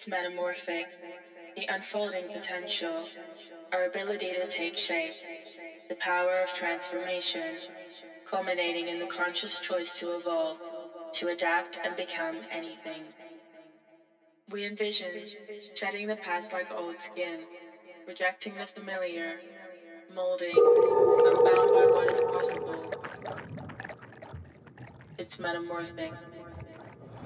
It's metamorphic, the unfolding potential, our ability to take shape, the power of transformation, culminating in the conscious choice to evolve, to adapt and become anything. We envision shedding the past like old skin, rejecting the familiar, molding, unbound by what is possible. It's metamorphic.